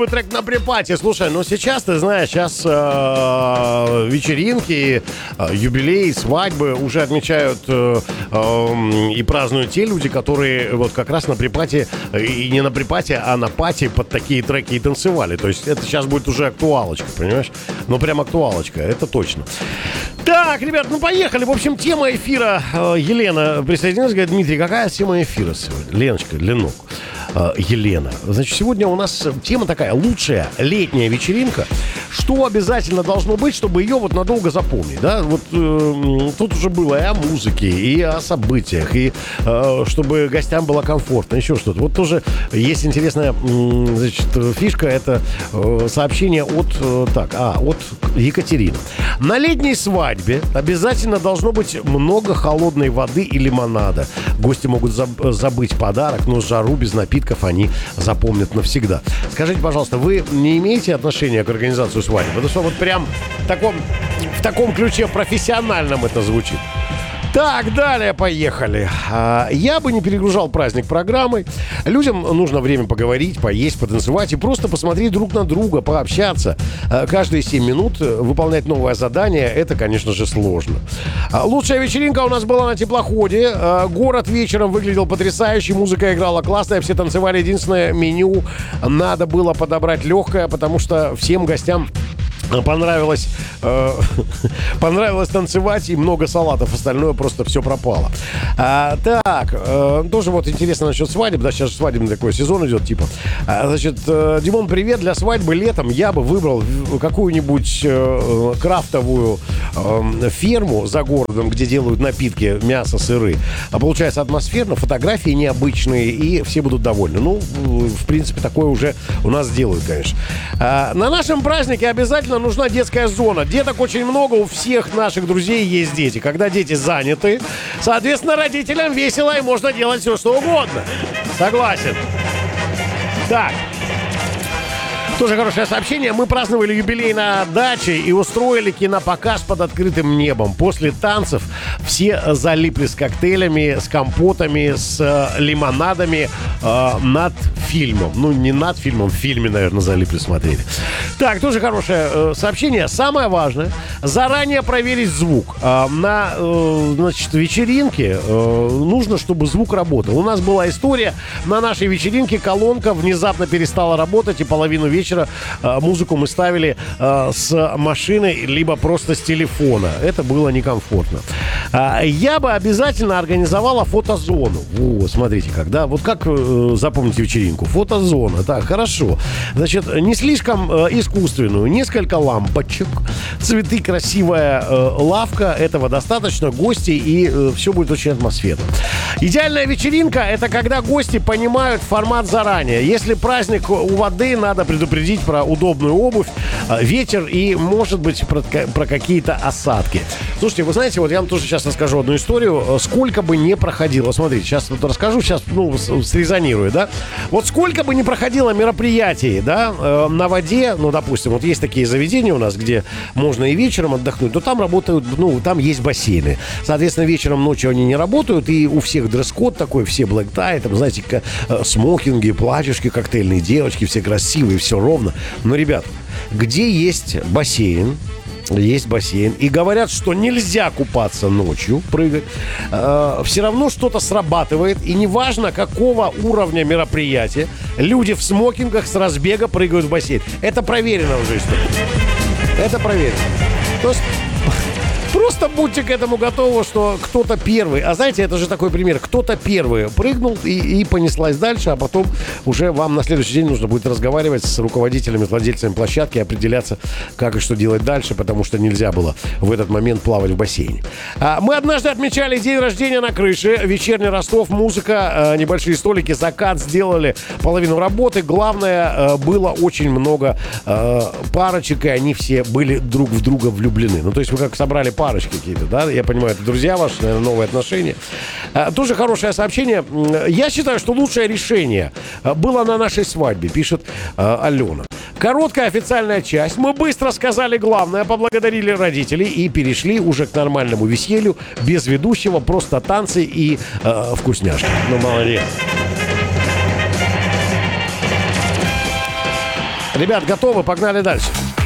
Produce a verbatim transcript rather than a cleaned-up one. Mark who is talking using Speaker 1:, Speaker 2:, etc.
Speaker 1: Трек на припате. Слушай, ну сейчас, ты знаешь, сейчас э, вечеринки, э, юбилеи, свадьбы уже отмечают э, э, и празднуют те люди, которые вот как раз на припате, и не на припате, а на пати под такие треки и танцевали. То есть это сейчас будет уже актуалочка, понимаешь? Ну прям актуалочка, это точно. Так, ребят, ну поехали. В общем, тема эфира. э, Елена присоединилась, говорит: Дмитрий, какая тема эфира сегодня? Леночка, Ленок. Елена. Значит, сегодня у нас тема такая: лучшая летняя вечеринка. Что обязательно должно быть, чтобы ее вот надолго запомнить, да? Вот э, тут уже было и о музыке, и о событиях, и э, чтобы гостям было комфортно, еще что-то. Вот тоже есть интересная, э, значит, фишка, это э, сообщение от, э, так, а, от Екатерины. На летней свадьбе обязательно должно быть много холодной воды и лимонада. Гости могут заб- забыть подарок, но жару без напитков они запомнят навсегда. Скажите, пожалуйста, вы не имеете отношения к организации свадьбы? Потому что вот прям в таком, в таком ключе профессиональном это звучит. Так, далее поехали. Я бы не перегружал праздник программой. Людям нужно время поговорить, поесть, потанцевать и просто посмотреть друг на друга, пообщаться. Каждые семь минут выполнять новое задание — это, конечно же, сложно. Лучшая вечеринка у нас была на теплоходе. Город вечером выглядел потрясающе, музыка играла классная, все танцевали. Единственное, меню надо было подобрать легкое, потому что всем гостям понравилось, э, понравилось танцевать, и много салатов, остальное просто все пропало. А, так, э, тоже вот интересно насчет свадеб, да, сейчас свадебный такой сезон идет, типа. А, значит, э, Димон, привет, для свадьбы летом я бы выбрал какую-нибудь э, крафтовую э, ферму за городом, где делают напитки, мясо, сыры. А получается атмосферно, фотографии необычные, и все будут довольны. Ну, в принципе, такое уже у нас делают, конечно. А, на нашем празднике обязательно нужна детская зона. Деток очень много, у всех наших друзей есть дети. Когда дети заняты, соответственно, родителям весело и можно делать все, что угодно. Согласен. Так. Тоже хорошее сообщение. Мы праздновали юбилей на даче и устроили кинопоказ под открытым небом. После танцев все залипли с коктейлями, с компотами, с э, лимонадами э, над фильмом. Ну, не над фильмом, в фильме, наверное, залипли, смотрели. Так, тоже хорошее э, сообщение. Самое важное — заранее проверить звук. Э, на, э, значит, вечеринке э, нужно, чтобы звук работал. У нас была история. На нашей вечеринке колонка внезапно перестала работать, и половину вечера музыку мы ставили э, с машины, либо просто с телефона. Это было некомфортно. А, я бы обязательно организовала фотозону. Вот, смотрите, когда. Вот как э, запомнить вечеринку? Фотозона. Так, хорошо. Значит, не слишком э, искусственную. Несколько лампочек, цветы, красивая э, лавка. Этого достаточно. Гости, и э, все будет очень атмосферно. Идеальная вечеринка — это когда гости понимают формат заранее. Если праздник у воды, надо предупредить про удобную обувь, ветер и, может быть, про, про какие-то осадки. Слушайте, вы знаете, вот я вам тоже сейчас расскажу одну историю. Сколько бы ни проходило, смотрите, сейчас вот расскажу, сейчас, ну, срезонирую, да. Вот сколько бы ни проходило мероприятий, да, на воде, ну, допустим, вот есть такие заведения у нас, где можно и вечером отдохнуть, но там работают, ну, там есть бассейны. Соответственно, вечером, ночью они не работают, и у всех дресс-код такой, все блэк-тай, там, знаете, смокинги, платьишки коктейльные, девочки, все красивые, все ровно. Но, ребят, где есть бассейн, есть бассейн, и говорят, что нельзя купаться ночью, прыгать, э, все равно что-то срабатывает, и неважно, какого уровня мероприятия, люди в смокингах с разбега прыгают в бассейн. Это проверено уже история. Это проверено. То есть просто будьте к этому готовы, что кто-то первый. А знаете, это же такой пример. Кто-то первый прыгнул и, и понеслась дальше, а потом уже вам на следующий день нужно будет разговаривать с руководителями, с владельцами площадки, определяться, как и что делать дальше, потому что нельзя было в этот момент плавать в бассейне. А, мы однажды отмечали день рождения на крыше. Вечерний Ростов, музыка, небольшие столики, закат, сделали половину работы. Главное, было очень много парочек, и они все были друг в друга влюблены. Ну, то есть вы как собрали парочки какие-то, да? Я понимаю, это друзья ваши, наверное, новые отношения. А, тоже хорошее сообщение. Я считаю, что лучшее решение было на нашей свадьбе, пишет а, Алена. Короткая официальная часть. Мы быстро сказали главное, поблагодарили родителей и перешли уже к нормальному веселью, без ведущего, просто танцы и э, вкусняшки. Ну, молодец. Ребят, готовы? Погнали дальше.